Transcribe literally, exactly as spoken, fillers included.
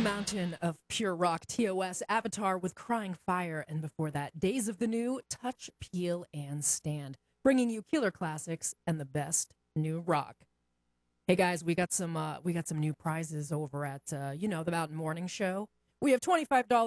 Mountain of Pure Rock, T O S, Avatar with Crying Fire, and before that, Days of the New, Touch, Peel, and Stand, bringing you killer classics and the best new rock. Hey guys, we got some uh, we got some new prizes over at uh, you know the Mountain Morning Show. We have twenty-five dollars